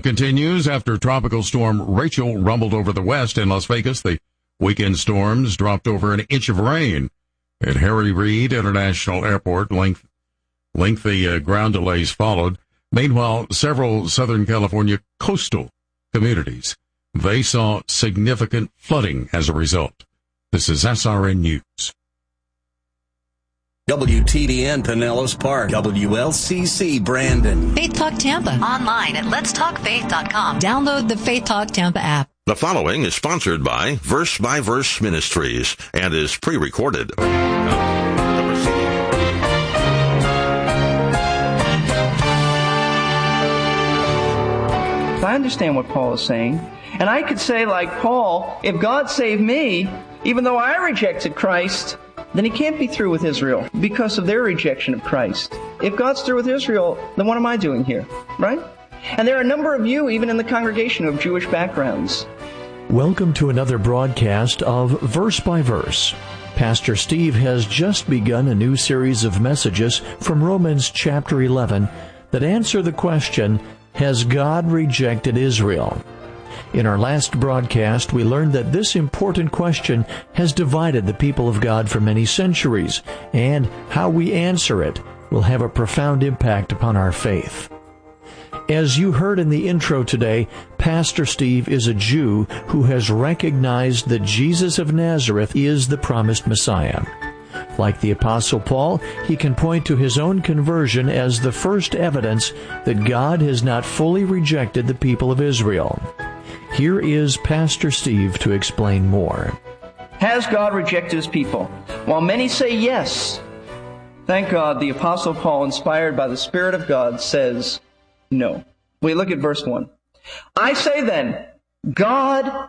Continues after Tropical Storm Rachel rumbled over the west in Las Vegas. The weekend storms dropped over an inch of rain at Harry Reid International Airport. Lengthy ground delays followed. Meanwhile, several Southern California coastal communities, they saw significant flooding as a result. This is SRN News. WTDN Pinellas Park, WLCC Brandon. Faith Talk Tampa. Online at letstalkfaith.com. Download the Faith Talk Tampa app. The following is sponsored by Verse Ministries and is pre-recorded. I understand what Paul is saying. And I could say, like Paul, if God saved me, even though I rejected Christ, then he can't be through with Israel because of their rejection of Christ. If God's through with Israel, then what am I doing here? Right? And there are a number of you, even in the congregation, of Jewish backgrounds. Welcome to another broadcast of Verse by Verse. Pastor Steve has just begun a new series of messages from Romans chapter 11 that answer the question, has God rejected Israel? In our last broadcast, we learned that this important question has divided the people of God for many centuries, and how we answer it will have a profound impact upon our faith. As you heard in the intro today, Pastor Steve is a Jew who has recognized that Jesus of Nazareth is the promised Messiah. Like the Apostle Paul, he can point to his own conversion as the first evidence that God has not fully rejected the people of Israel. Here is Pastor Steve to explain more. Has God rejected his people? While many say yes, thank God the Apostle Paul, inspired by the Spirit of God, says no. We look at verse 1. I say then, God